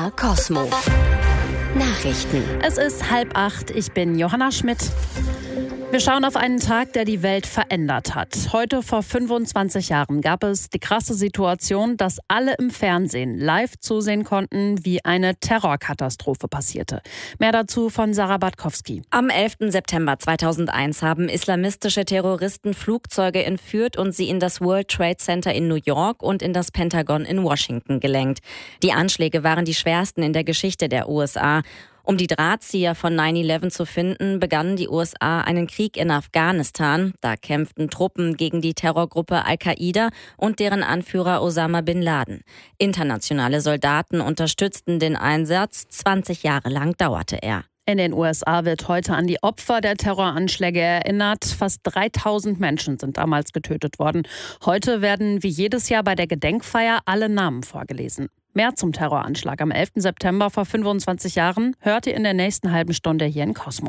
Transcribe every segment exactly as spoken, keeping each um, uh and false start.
R Cosmo. Nachrichten. Es ist halb acht, ich bin Johanna Schmidt. Wir schauen auf einen Tag, der die Welt verändert hat. Heute vor fünfundzwanzig Jahren gab es die krasse Situation, dass alle im Fernsehen live zusehen konnten, wie eine Terrorkatastrophe passierte. Mehr dazu von Sarah Bartkowski. Am elften September zweitausendeins haben islamistische Terroristen Flugzeuge entführt und sie in das World Trade Center in New York und in das Pentagon in Washington gelenkt. Die Anschläge waren die schwersten in der Geschichte der U S A. Um die Drahtzieher von neun elf zu finden, begannen die U S A einen Krieg in Afghanistan. Da kämpften Truppen gegen die Terrorgruppe Al-Qaida und deren Anführer Osama bin Laden. Internationale Soldaten unterstützten den Einsatz. zwanzig Jahre lang dauerte er. In den U S A wird heute an die Opfer der Terroranschläge erinnert. Fast dreitausend Menschen sind damals getötet worden. Heute werden wie jedes Jahr bei der Gedenkfeier alle Namen vorgelesen. Mehr zum Terroranschlag am elften September vor fünfundzwanzig Jahren hört ihr in der nächsten halben Stunde hier in Cosmo.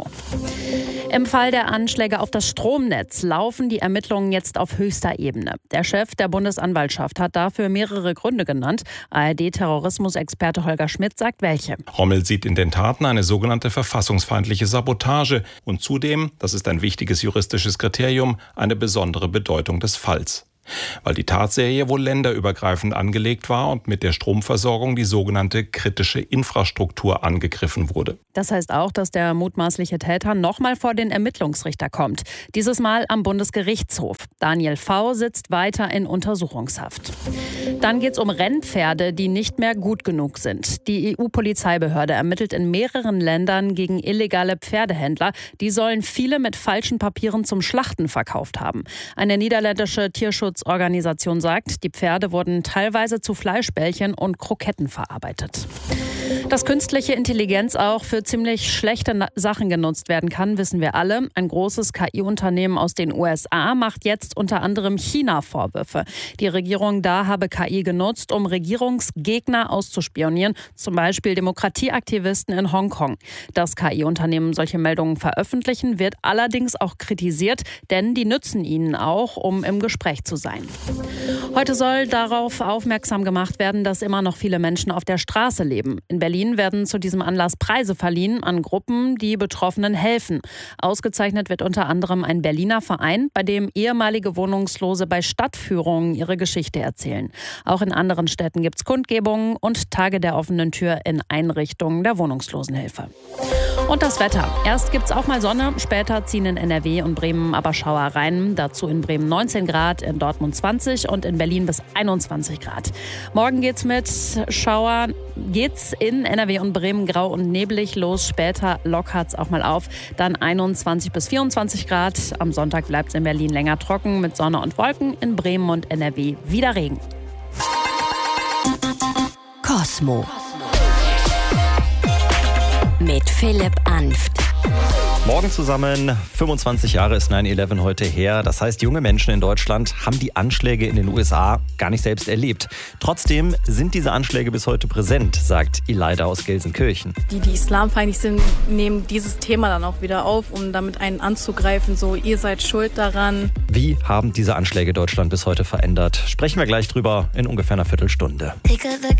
Im Fall der Anschläge auf das Stromnetz laufen die Ermittlungen jetzt auf höchster Ebene. Der Chef der Bundesanwaltschaft hat dafür mehrere Gründe genannt. A R D-Terrorismusexperte Holger Schmidt sagt welche. Rommel sieht in den Taten eine sogenannte verfassungsfeindliche Sabotage und zudem, das ist ein wichtiges juristisches Kriterium, eine besondere Bedeutung des Falls. Weil die Tatserie wohl länderübergreifend angelegt war und mit der Stromversorgung die sogenannte kritische Infrastruktur angegriffen wurde. Das heißt auch, dass der mutmaßliche Täter nochmal vor den Ermittlungsrichter kommt. Dieses Mal am Bundesgerichtshof. Daniel V. sitzt weiter in Untersuchungshaft. Dann geht es um Rennpferde, die nicht mehr gut genug sind. Die E U-Polizeibehörde ermittelt in mehreren Ländern gegen illegale Pferdehändler. Die sollen viele mit falschen Papieren zum Schlachten verkauft haben. Eine niederländische Tierschutzorganisation sagt, die Pferde wurden teilweise zu Fleischbällchen und Kroketten verarbeitet. Dass künstliche Intelligenz auch für ziemlich schlechte Na- Sachen genutzt werden kann, wissen wir alle. Ein großes K I-Unternehmen aus den U S A macht jetzt unter anderem China Vorwürfe. Die Regierung da habe K I genutzt, um Regierungsgegner auszuspionieren, zum Beispiel Demokratieaktivisten in Hongkong. Dass K I-Unternehmen solche Meldungen veröffentlichen, wird allerdings auch kritisiert, denn die nützen ihnen auch, um im Gespräch zu sein. Heute soll darauf aufmerksam gemacht werden, dass immer noch viele Menschen auf der Straße leben. In Berlin werden zu diesem Anlass Preise verliehen an Gruppen, die Betroffenen helfen. Ausgezeichnet wird unter anderem ein Berliner Verein, bei dem ehemalige Wohnungslose bei Stadtführungen ihre Geschichte erzählen. Auch in anderen Städten gibt es Kundgebungen und Tage der offenen Tür in Einrichtungen der Wohnungslosenhilfe. Und das Wetter. Erst gibt es auch mal Sonne, später ziehen in N R W und Bremen aber Schauer rein. Dazu in Bremen neunzehn Grad, in Dortmund zwanzig und in Berlin bis einundzwanzig Grad. Morgen geht's mit Schauer, geht's in N R W und Bremen grau und neblig los. Später lockert's auch mal auf. Dann einundzwanzig bis vierundzwanzig Grad. Am Sonntag bleibt es in Berlin länger trocken mit Sonne und Wolken. In Bremen und N R W wieder Regen. Cosmo. Mit Philipp Anft. Morgen zusammen, fünfundzwanzig Jahre ist neun elf heute her. Das heißt, junge Menschen in Deutschland haben die Anschläge in den U S A gar nicht selbst erlebt. Trotzdem sind diese Anschläge bis heute präsent, sagt Ileida aus Gelsenkirchen. Die, die islamfeindlich sind, nehmen dieses Thema dann auch wieder auf, um damit einen anzugreifen. So, ihr seid schuld daran. Wie haben diese Anschläge Deutschland bis heute verändert? Sprechen wir gleich drüber in ungefähr einer Viertelstunde.